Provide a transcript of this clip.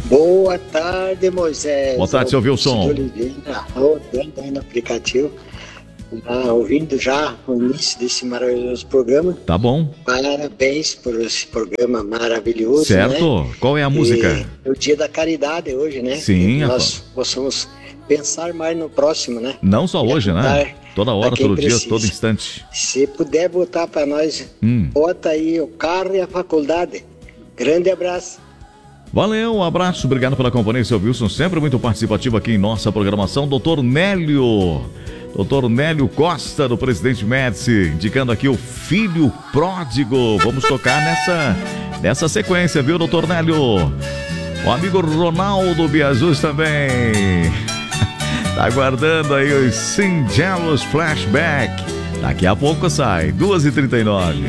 Boa tarde, Moisés. Boa tarde, seu Wilson. Oliveira, rodando aí no aplicativo, ouvindo já o início desse maravilhoso programa. Tá bom. Parabéns por esse programa maravilhoso, certo. Né? Qual é a música? É o dia da caridade hoje, né? Sim, que nós possamos pensar mais no próximo, né? Não só hoje, né? Toda hora, todo dia, todo instante. Se puder botar para nós, bota aí o carro e a faculdade. Grande abraço. Valeu, um abraço, obrigado pela companhia, seu Wilson, sempre muito participativo aqui em nossa programação. Doutor Nélio Costa, do Presidente Médici, indicando aqui o filho pródigo. Vamos tocar nessa sequência, viu, doutor Nélio? O amigo Ronaldo Biazus também tá aguardando aí os singelos flashback. Daqui a pouco sai, 2h39.